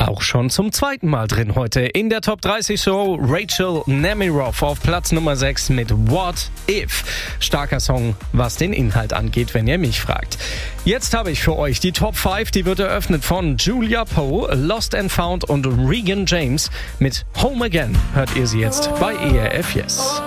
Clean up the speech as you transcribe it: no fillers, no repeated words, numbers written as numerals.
Auch schon zum zweiten Mal drin heute in der Top 30 Show. Rachel Nemiroff auf Platz Nummer 6 mit What If. Starker Song, was den Inhalt angeht, wenn ihr mich fragt. Jetzt habe ich für euch die Top 5, die wird eröffnet von Julia Poe, Lost and Found und Regan James. Mit Home Again hört ihr sie jetzt bei ERF Yes.